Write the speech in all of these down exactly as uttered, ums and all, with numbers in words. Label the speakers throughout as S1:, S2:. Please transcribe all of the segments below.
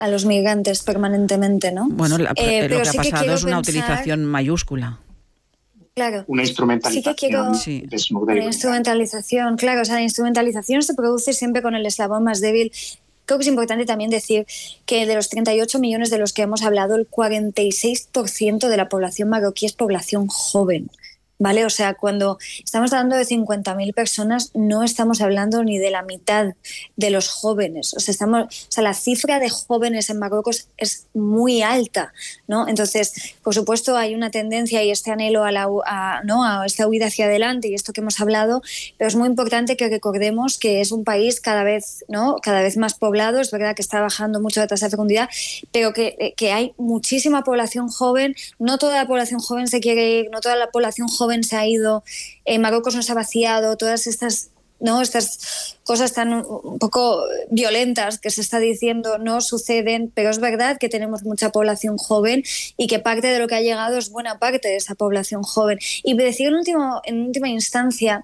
S1: a los migrantes permanentemente, ¿no?
S2: Bueno, la, eh, lo que ha sí pasado que es una pensar... utilización mayúscula.
S1: Claro.
S3: Una instrumentalización.
S1: Sí que quiero...
S2: Sí.
S1: Una instrumentalización, claro. O sea, la instrumentalización se produce siempre con el eslabón más débil. Creo que es importante también decir que de los treinta y ocho millones de los que hemos hablado, el cuarenta y seis por ciento de la población marroquí es población joven. ¿Vale? O sea, cuando estamos hablando de cincuenta mil personas, no estamos hablando ni de la mitad de los jóvenes. O sea, estamos, o sea, la cifra de jóvenes en Marruecos es muy alta, ¿no? Entonces, por supuesto, hay una tendencia y este anhelo a, la, a, ¿no? a esta huida hacia adelante y esto que hemos hablado, pero es muy importante que recordemos que es un país cada vez, ¿no? cada vez más poblado. Es verdad que está bajando mucho la tasa de fecundidad, pero que, que hay muchísima población joven. No toda la población joven se quiere ir, no toda la población joven se ha ido, eh, Marruecos nos ha vaciado, todas estas, ¿no? estas cosas tan un poco violentas que se está diciendo no suceden, pero es verdad que tenemos mucha población joven y que parte de lo que ha llegado es buena parte de esa población joven. Y decir en, último, en última instancia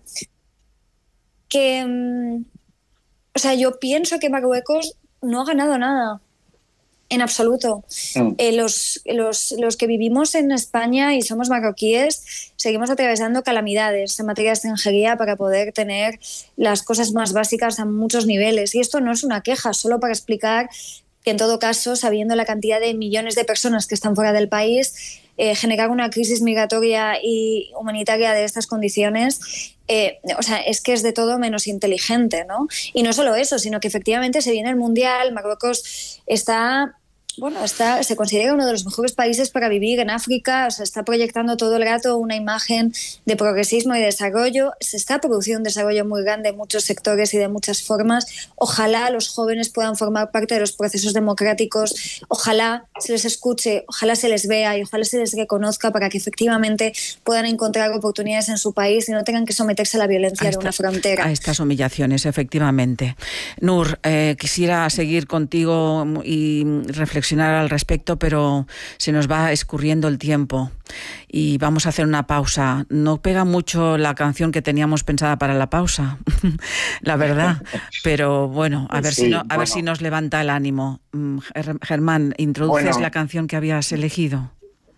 S1: que, um, o sea, yo pienso que Marruecos no ha ganado nada. En absoluto. Mm. Eh, los, los, los que vivimos en España y somos marroquíes seguimos atravesando calamidades en materia de extranjería para poder tener las cosas más básicas a muchos niveles. Y esto no es una queja, solo para explicar que en todo caso, sabiendo la cantidad de millones de personas que están fuera del país, eh, generar una crisis migratoria y humanitaria de estas condiciones... Eh, o sea, es que es de todo menos inteligente, ¿no? Y no solo eso, sino que efectivamente se viene el Mundial, Marruecos está... Bueno, está, se considera uno de los mejores países para vivir en África, o sea, está proyectando todo el rato una imagen de progresismo y desarrollo, se está produciendo un desarrollo muy grande en muchos sectores y de muchas formas. Ojalá los jóvenes puedan formar parte de los procesos democráticos, ojalá se les escuche, ojalá se les vea y ojalá se les reconozca para que efectivamente puedan encontrar oportunidades en su país y no tengan que someterse a la violencia esta, de una frontera.
S2: A estas humillaciones, efectivamente. Nur, eh, quisiera seguir contigo y reflexionar al respecto, pero se nos va escurriendo el tiempo y vamos a hacer una pausa. No pega mucho la canción que teníamos pensada para la pausa, la verdad, pero bueno, a ver, sí, si, no, a bueno. ver si nos levanta el ánimo. Germán, ¿introduces bueno. la canción que habías elegido?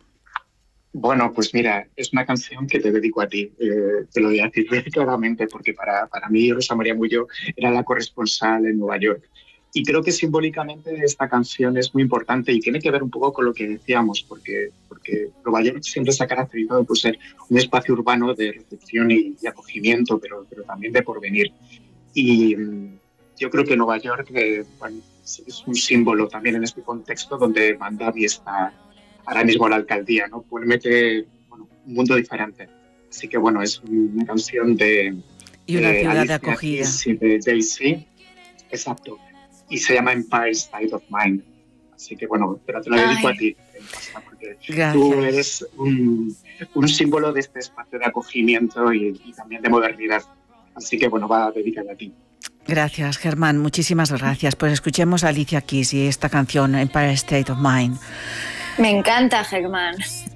S3: Bueno, pues mira, es una canción que te dedico a ti, eh, te lo voy a decir claramente, porque para, para mí Rosa María Mullo era la corresponsal en Nueva York. Y creo que simbólicamente esta canción es muy importante y tiene que ver un poco con lo que decíamos, porque, porque Nueva York siempre se ha caracterizado por ser un espacio urbano de recepción y, y acogimiento, pero, pero también de porvenir. Y yo creo que Nueva York eh, bueno, es un símbolo también en este contexto donde Mandavi está ahora mismo en la alcaldía, ¿no? Promete bueno, un mundo diferente. Así que bueno, es una canción de...
S2: Y una
S3: de
S2: ciudad
S3: Alicia
S2: de acogida.
S3: Keys y de Jay-Z. Exacto. Y se llama Empire State of Mind. Así que bueno, pero te lo dedico Ay. a ti, porque Gracias. tú eres un, un símbolo de este espacio de acogimiento y, y también de modernidad. Así que bueno, va dedicada a ti.
S2: Gracias, Germán. Muchísimas gracias. Pues escuchemos a Alicia Keys y esta canción, Empire State of Mind.
S1: Me encanta, Germán.